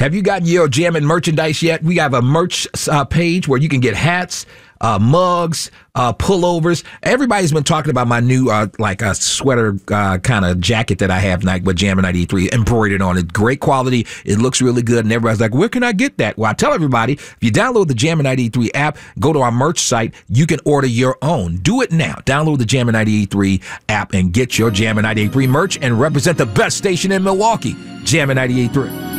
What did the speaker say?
Have you gotten your Jammin' merchandise yet? We have a merch page where you can get hats, mugs, pullovers. Everybody's been talking about my new sweater kind of jacket that I have with Jammin' 93 embroidered on it. Great quality. It looks really good. And everybody's like, where can I get that? Well, I tell everybody, if you download the Jammin' 93 app, go to our merch site, you can order your own. Do it now. Download the Jammin' 93 app and get your Jammin' 93 merch and represent the best station in Milwaukee, Jammin' 93.